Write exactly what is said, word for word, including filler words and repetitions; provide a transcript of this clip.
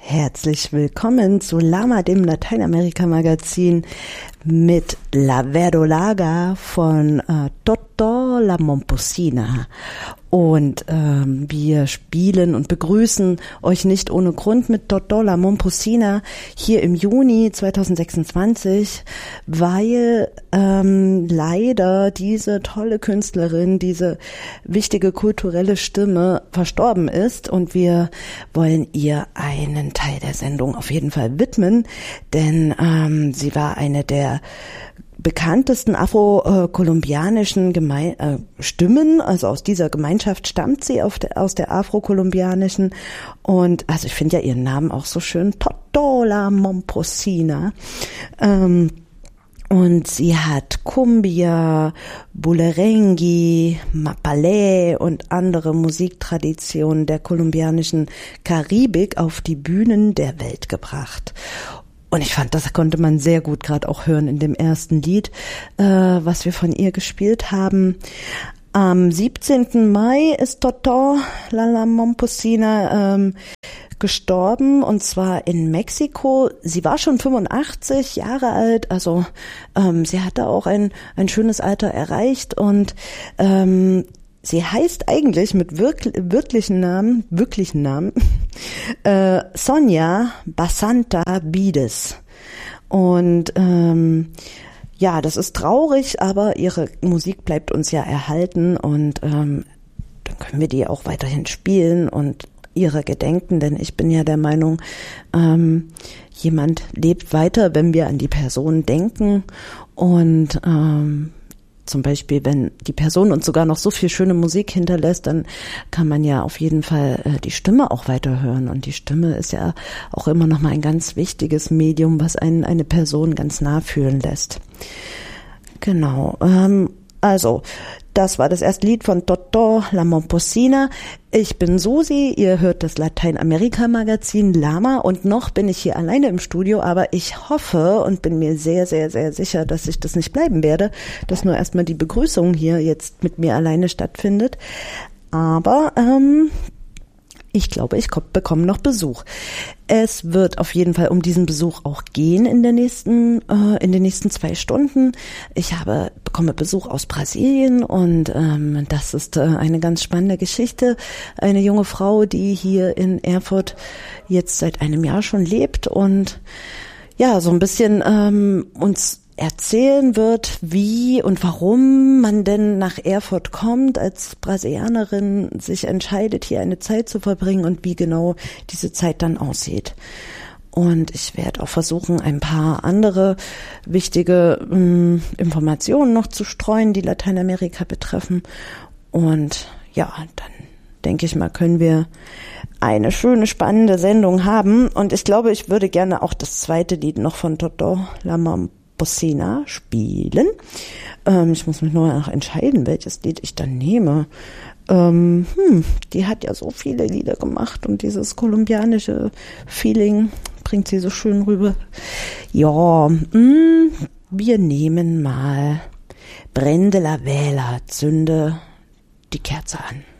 Herzlich willkommen zu Lama, dem Lateinamerika-Magazin mit La Verdolaga von äh, Totò La Momposina. Und ähm, wir spielen und begrüßen euch nicht ohne Grund mit Totò La Momposina hier im Juni zweitausendsechsundzwanzig, weil ähm, leider diese tolle Künstlerin, diese wichtige kulturelle Stimme verstorben ist, und wir wollen ihr einen Teil der Sendung auf jeden Fall widmen, denn ähm, sie war eine der bekanntesten afro-kolumbianischen Geme- äh, Stimmen, also aus dieser Gemeinschaft stammt sie auf der, aus der afro-kolumbianischen, und also ich finde ja ihren Namen auch so schön, Totò La Momposina. Ähm, Und sie hat Cumbia, Bullerengue, Mapalé und andere Musiktraditionen der kolumbianischen Karibik auf die Bühnen der Welt gebracht. Und ich fand, das konnte man sehr gut gerade auch hören in dem ersten Lied, äh, was wir von ihr gespielt haben. Am siebzehnten Mai ist Totò La Momposina ähm, gestorben, und zwar in Mexiko. Sie war schon fünfundachtzig Jahre alt, also ähm, sie hatte auch ein ein schönes Alter erreicht, und ähm, sie heißt eigentlich mit wirk- wirklichen Namen, wirklichen Namen, äh, Sonia Basanta Bides. Und ähm, ja, das ist traurig, aber ihre Musik bleibt uns ja erhalten, und ähm, dann können wir die auch weiterhin spielen und ihre gedenken, denn ich bin ja der Meinung, ähm, jemand lebt weiter, wenn wir an die Person denken, und ähm, zum Beispiel, wenn die Person uns sogar noch so viel schöne Musik hinterlässt, dann kann man ja auf jeden Fall äh, die Stimme auch weiterhören, und die Stimme ist ja auch immer noch mal ein ganz wichtiges Medium, was einen eine Person ganz nah fühlen lässt. Genau, ähm, also das war das erste Lied von Totò La Momposina. Ich bin Susi, ihr hört das Lateinamerika-Magazin Lama, und noch bin ich hier alleine im Studio, aber ich hoffe und bin mir sehr, sehr, sehr sicher, dass ich das nicht bleiben werde, dass nur erstmal die Begrüßung hier jetzt mit mir alleine stattfindet. Aber ähm, ich glaube, ich bekomme noch Besuch. Es wird auf jeden Fall um diesen Besuch auch gehen in der nächsten, äh, in den nächsten zwei Stunden. Ich habe bekomme Besuch aus Brasilien, und ähm, das ist äh, eine ganz spannende Geschichte. Eine junge Frau, die hier in Erfurt jetzt seit einem Jahr schon lebt und ja so ein bisschen ähm, uns erzählen wird, wie und warum man denn nach Erfurt kommt, als Brasilianerin sich entscheidet, hier eine Zeit zu verbringen, und wie genau diese Zeit dann aussieht. Und ich werde auch versuchen, ein paar andere wichtige ähm, Informationen noch zu streuen, die Lateinamerika betreffen. Und ja, dann denke ich mal, können wir eine schöne, spannende Sendung haben. Und ich glaube, ich würde gerne auch das zweite Lied noch von Totò La Momposina spielen. Ähm, ich muss mich nur noch entscheiden, welches Lied ich dann nehme. Ähm, hm, die hat ja so viele Lieder gemacht, und dieses kolumbianische Feeling bringt sie so schön rüber. Ja, mh, wir nehmen mal Prende la Vela, zünde die Kerze an.